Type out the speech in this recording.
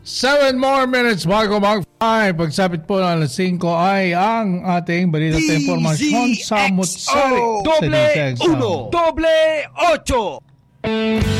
7 more minutes bago mag-5. Pagsapit po ng alas 5 ay ang ating balita at informasyon sa Mutsari. Doble 1, doble 8.